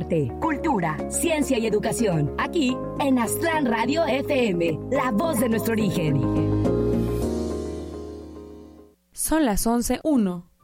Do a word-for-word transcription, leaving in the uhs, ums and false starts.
arte, cultura, ciencia y educación. Aquí en Aztlán Radio F M, la voz de nuestro origen. Son las once uno.